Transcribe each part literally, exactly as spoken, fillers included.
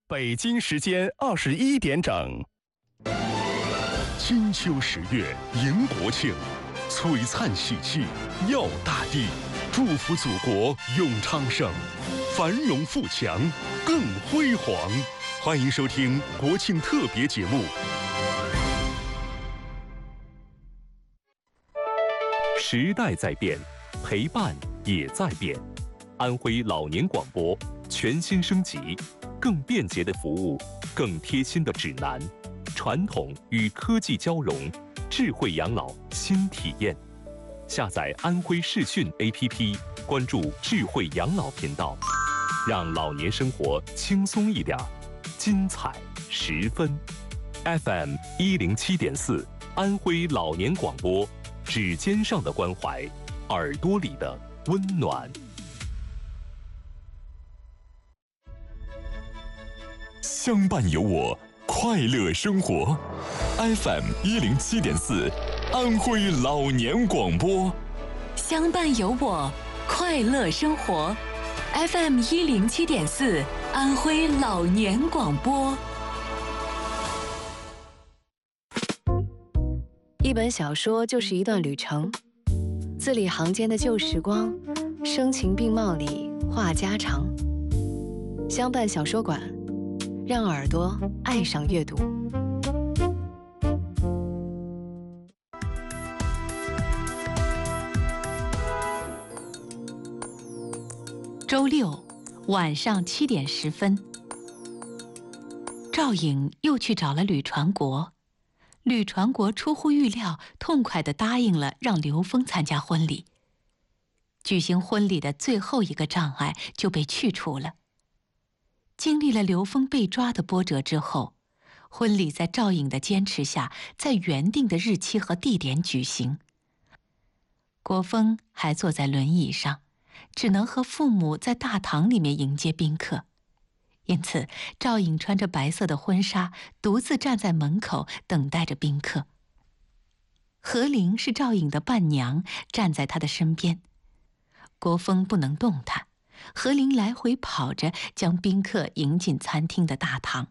北京时间二十一点整。 金秋十月迎国庆，璀璨喜气耀大地，祝福祖国永昌盛，繁荣富强更辉煌。欢迎收听国庆特别节目。 时代在变，陪伴也在变。安徽老年广播全新升级，更便捷的服务，更贴心的指南，传统与科技交融，智慧养老新体验。下载安徽视讯 A P P， 关注智慧养老频道，让老年生活轻松一点，精彩十分。F M 一零七点四，安徽老年广播，指尖上的关怀，耳朵里的温暖。 相伴有我，快乐生活。F M 一零七点四，安徽老年广播。 相伴有我，快乐生活。F M 一零七点四，安徽老年广播。 一本小说就是一段旅程，字里行间的旧时光，声情并茂里话家常。相伴小说馆，让耳朵爱上阅读。 周六晚上七点十分，赵颖又去找了吕传国。吕传国出乎预料，痛快地答应了让刘峰参加婚礼。举行婚礼的最后一个障碍就被去除了。经历了刘峰被抓的波折之后，婚礼在赵颖的坚持下，在原定的日期和地点举行。国峰还坐在轮椅上，只能和父母在大堂里面迎接宾客。因此，赵颖穿着白色的婚纱，独自站在门口等待着宾客。何玲是赵颖的伴娘，站在她的身边。国峰不能动弹，何玲来回跑着，将宾客迎进餐厅的大堂。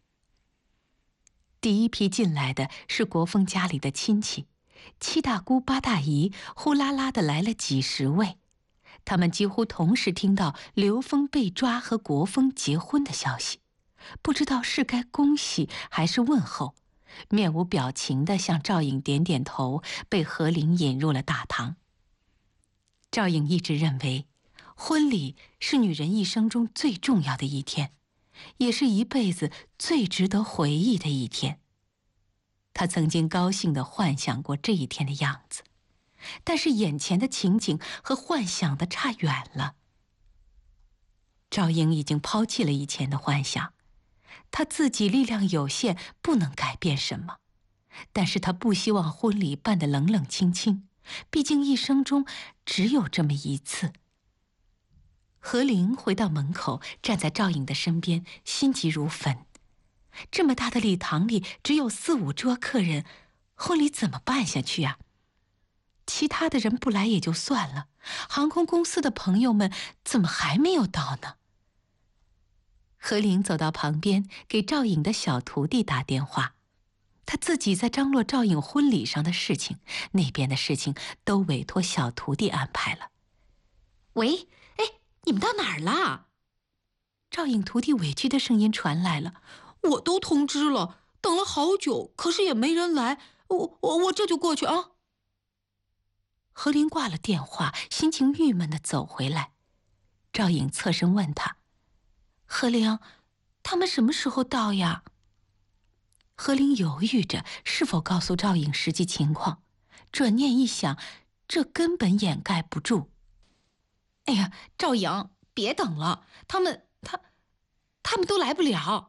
第一批进来的是国峰家里的亲戚，七大姑八大姨呼啦啦的来了几十位。他们几乎同时听到刘峰被抓和国峰结婚的消息，不知道是该恭喜还是问候，面无表情地向赵颖点点头，被何玲引入了大堂。赵颖一直认为，婚礼是女人一生中最重要的一天，也是一辈子最值得回忆的一天。她曾经高兴地幻想过这一天的样子，但是眼前的情景和幻想的差远了。赵颖已经抛弃了以前的幻想，她自己力量有限，不能改变什么，但是她不希望婚礼办得冷冷清清，毕竟一生中只有这么一次。何玲回到门口，站在赵颖的身边，心急如焚。这么大的礼堂里只有四五桌客人，婚礼怎么办下去呀？其他的人不来也就算了，航空公司的朋友们怎么还没有到呢？何玲走到旁边，给赵颖的小徒弟打电话。他自己在张罗赵颖婚礼上的事情，那边的事情都委托小徒弟安排了。喂，哎，你们到哪儿啦？赵颖徒弟委屈的声音传来了。我都通知了，等了好久，可是也没人来，我我我这就过去啊。何玲挂了电话，心情郁闷地走回来。赵颖侧身问他：“何玲，他们什么时候到呀？”何玲犹豫着是否告诉赵颖实际情况，转念一想，这根本掩盖不住。哎呀，赵颖，别等了，他们他他们都来不了。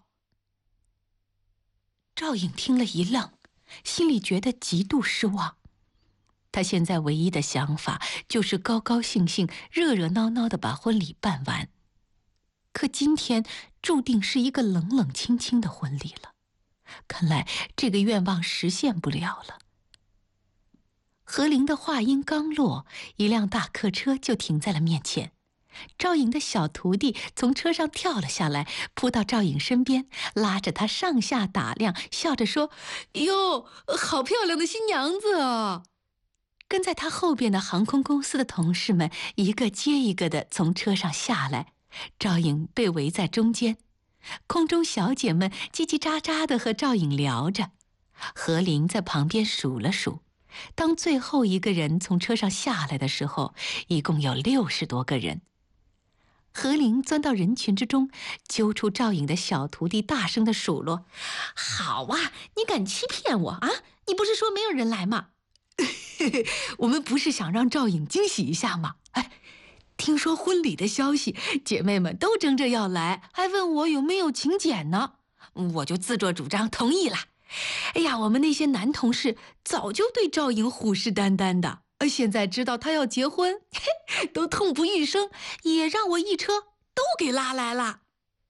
赵颖听了一愣，心里觉得极度失望。他现在唯一的想法就是高高兴兴、热热闹闹地把婚礼办完。可今天注定是一个冷冷清清的婚礼了，看来这个愿望实现不了了。何玲的话音刚落，一辆大客车就停在了面前。 赵颖的小徒弟从车上跳了下来，扑到赵颖身边，拉着她上下打量，笑着说：“哟，好漂亮的新娘子啊！”跟在他后边的航空公司的同事们一个接一个的从车上下来，赵颖被围在中间。空中小姐们叽叽喳喳地和赵颖聊着，何琳在旁边数了数，当最后一个人从车上下来的时候，一共有六十多个人。何琳钻到人群之中，揪出赵颖的小徒弟，大声地数落：“好啊，你敢欺骗我啊！你不是说没有人来吗？我们不是想让赵颖惊喜一下吗？哎，听说婚礼的消息，姐妹们都争着要来，还问我有没有请柬呢。我就自作主张同意了。哎呀，我们那些男同事早就对赵颖虎视眈眈的，现在知道她要结婚，嘿，都痛不欲生，也让我一车都给拉来了。”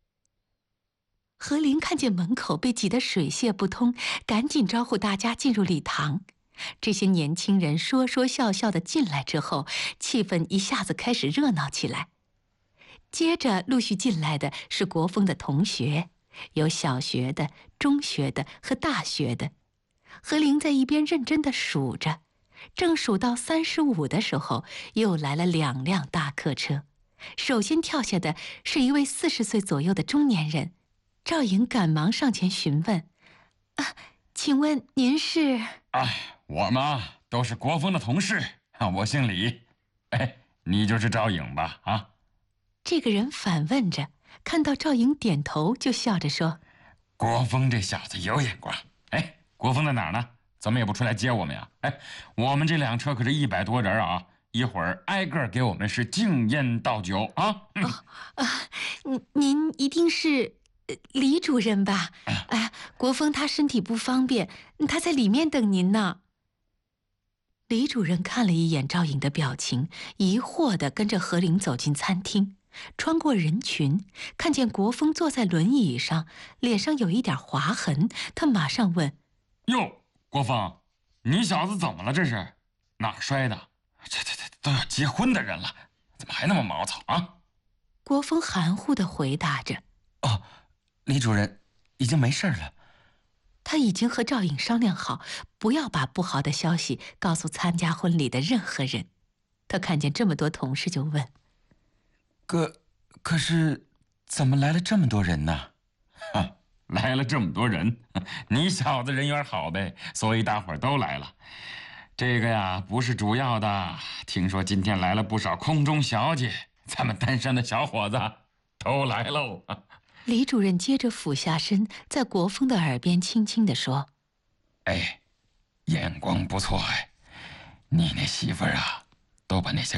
何琳看见门口被挤得水泄不通，赶紧招呼大家进入礼堂。这些年轻人说说笑笑的进来之后，气氛一下子开始热闹起来。接着陆续进来的是国风的同学，有小学的、中学的和大学的。何琳在一边认真地数着，正数到三十五的时候，又来了两辆大客车。首先跳下的是一位四十岁左右的中年人。赵颖赶忙上前询问：“啊，请问您是？”“ 哎，我嘛都是国风的同事，我姓李。哎，你就是赵颖吧？啊？” 这个人反问着，看到赵颖点头，就笑着说：“ 国风这小子有眼光。哎，国风在哪儿呢？怎么也不出来接我们呀？哎，我们这辆车可是一百多人啊，一会儿挨个给我们是敬烟倒酒啊。嗯”“ 哦啊，您一定是李主任吧？哎，国风他身体不方便，他在里面等您呢。”李主任看了一眼赵颖的表情，疑惑地跟着何琳走进餐厅，穿过人群，看见国风坐在轮椅上，脸上有一点划痕，他马上问：“ 哟，国风，你小子怎么了？这是哪儿摔的？这这这都要结婚的人了，怎么还那么毛糙啊？” 国风含糊地回答着：“ 哦，李主任已经没事了。” 他已经和赵颖商量好，不要把不好的消息告诉参加婚礼的任何人。他看见这么多同事，就问：“ 可可是，怎么来了这么多人呢？”“哈，来了这么多人，你小子人缘好呗，所以大伙儿都来了。这个呀，不是主要的。听说今天来了不少空中小姐，咱们单身的小伙子都来喽。” 李主任接着俯下身，在国风的耳边轻轻地说：“ 哎，眼光不错哎，你那媳妇儿啊，都把那些